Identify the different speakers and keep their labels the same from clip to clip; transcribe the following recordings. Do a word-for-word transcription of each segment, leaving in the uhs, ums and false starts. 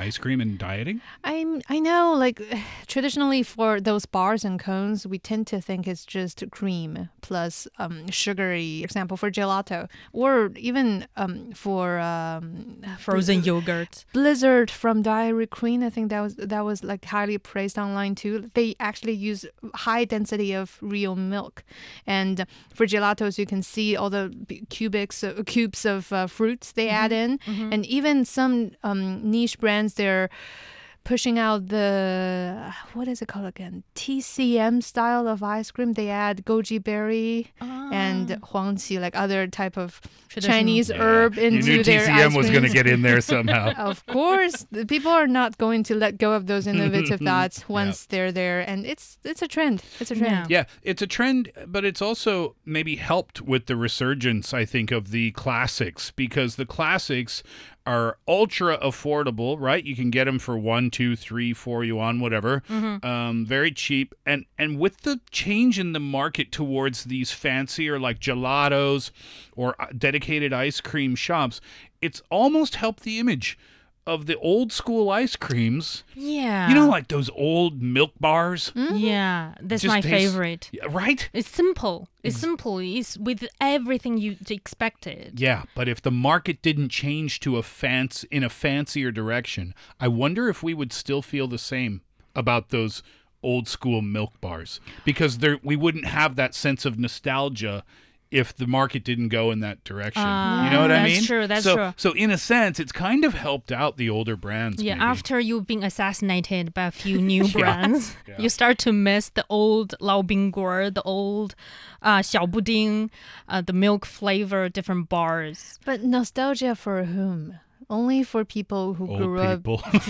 Speaker 1: ice cream and dieting?
Speaker 2: I'm, I know, like, traditionally for those bars and cones, we tend to think it's just cream plus um, sugary, for example, for gelato. Or even um, for... Um,
Speaker 3: Frozen yogurt.
Speaker 2: Blizzard from Dairy Queen, I think that was, that was like highly praised online too. They actually use high density of real milk. And for gelatos, you can see all the cubics, uh, cubes of uh, fruits they mm-hmm. add in. Mm-hmm. And even some um, niche brands, they're pushing out the, what is it called again? T C M style of ice cream. They add goji berry ah. and huangqi, like other type of Chinese yeah. herb into
Speaker 1: you knew
Speaker 2: their
Speaker 1: T C M
Speaker 2: ice
Speaker 1: was going to get in there somehow.
Speaker 2: Of course. The people are not going to let go of those innovative thoughts once yeah. they're there. And it's it's a trend. It's a trend.
Speaker 1: Yeah. yeah, it's a trend, but it's also maybe helped with the resurgence, I think, of the classics, because the classics are ultra affordable, right? You can get them for one, two, three, four yuan, whatever. Mm-hmm. Um, very cheap. And and with the change in the market towards these fancier like gelatos or dedicated ice cream shops, it's almost helped the image of the old school ice creams.
Speaker 3: Yeah.
Speaker 1: You know, like those old milk bars?
Speaker 3: Mm-hmm. Yeah, that's Just my taste, favorite.
Speaker 1: Right?
Speaker 3: It's simple. It's simple. It's with everything you expected.
Speaker 1: Yeah, but if the market didn't change to a fancy, in a fancier direction, I wonder if we would still feel the same about those old school milk bars, because there we wouldn't have that sense of nostalgia if the market didn't go in that direction. Uh, you know what I mean?
Speaker 3: That's true, that's
Speaker 1: so,
Speaker 3: true.
Speaker 1: So in a sense, it's kind of helped out the older brands.
Speaker 3: Yeah,
Speaker 1: maybe.
Speaker 3: After you've been assassinated by a few new brands,
Speaker 1: yeah.
Speaker 3: you start to miss the old Lao Bingguo, the old uh, Xiao Buding, uh, the milk flavor, different bars.
Speaker 2: But nostalgia for whom? Only for people who
Speaker 1: Old
Speaker 2: grew
Speaker 1: people.
Speaker 2: up.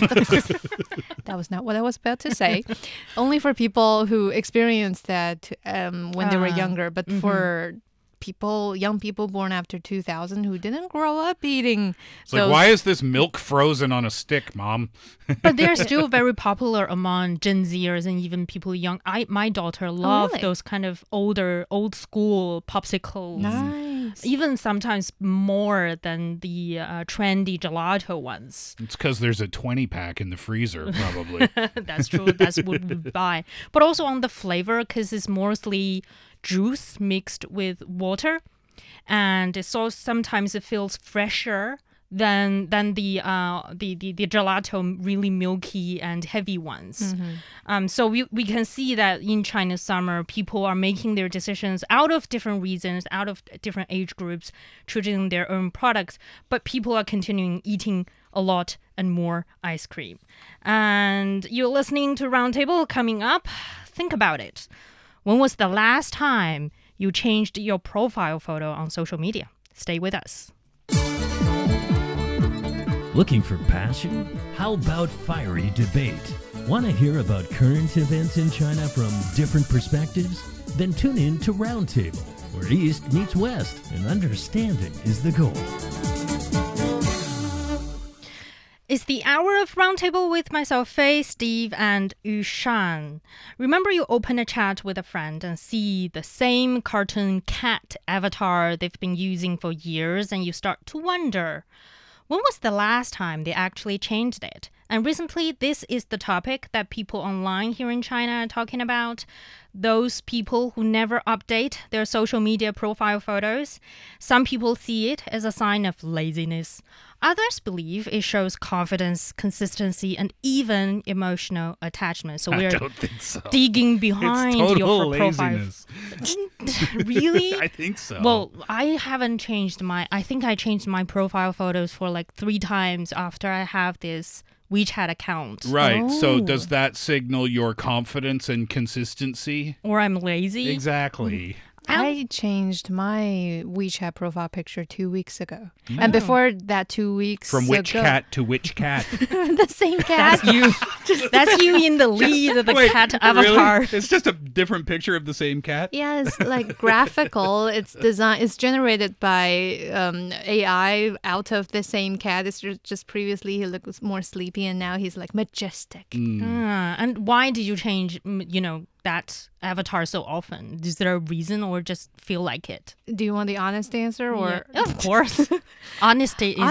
Speaker 2: That was not what I was about to say. Only for people who experienced that um, when uh, they were younger. But mm-hmm. for people, young people born after two thousand who didn't grow up eating.
Speaker 1: It's those... like, why is this milk frozen on a stick, Mom?
Speaker 3: But they're still very popular among Gen Zers and even people young. I my daughter loved oh, really? those kind of older, old school popsicles.
Speaker 2: Nice.
Speaker 3: Even sometimes more than the uh, trendy gelato ones.
Speaker 1: It's because there's a twenty pack in the freezer, probably.
Speaker 3: That's true. That's what we buy. But also on the flavor, because it's mostly juice mixed with water, and it's so sometimes it feels fresher than than the uh the, the the gelato really milky and heavy ones. Mm-hmm. Um, so we we can see that in China's summer, people are making their decisions out of different reasons, out of different age groups, choosing their own products, but people are continuing eating a lot and more ice cream. And you're listening to Roundtable. Coming up, think about it. When was the last time you changed your profile photo on social media? Stay with us.
Speaker 4: Looking for passion? How about fiery debate? Want to hear about current events in China from different perspectives? Then tune in to Roundtable, where East meets West and understanding is the goal.
Speaker 3: It's the hour of Roundtable with myself, Faye, Steve, and Yushan. Remember you open a chat with a friend and see the same cartoon cat avatar they've been using for years, and you start to wonder, when was the last time they actually changed it? And recently, this is the topic that people online here in China are talking about. Those people who never update their social media profile photos. Some people see it as a sign of laziness. Others believe it shows confidence, consistency, and even emotional attachment. So we're
Speaker 1: I don't think so.
Speaker 3: digging behind
Speaker 1: it's total
Speaker 3: your
Speaker 1: laziness.
Speaker 3: profile. Really?
Speaker 1: I think so.
Speaker 3: Well, I haven't changed my... I think I changed my profile photos for like three times after I have this WeChat account.
Speaker 1: Right.
Speaker 2: Oh.
Speaker 1: So does that signal your confidence and consistency?
Speaker 3: Or I'm lazy?
Speaker 1: Exactly.
Speaker 2: I changed my WeChat profile picture two weeks ago.
Speaker 3: Oh.
Speaker 2: And before that two weeks
Speaker 1: From which
Speaker 2: ago,
Speaker 1: cat to which cat?
Speaker 2: the same cat.
Speaker 3: That's you. That's you in the lead of the
Speaker 1: Wait,
Speaker 3: cat avatar.
Speaker 1: Really? It's just a different picture of the same cat?
Speaker 2: Yeah, it's like graphical. It's design. It's generated by um, A I out of the same cat. It's just, just previously he looked more sleepy, and now he's like majestic.
Speaker 1: Mm.
Speaker 3: Ah, and why did you change, you know, that avatar so often? Is there a reason or just feel like it?
Speaker 2: Do you want the honest answer or?
Speaker 3: Yeah, of course. Honesty is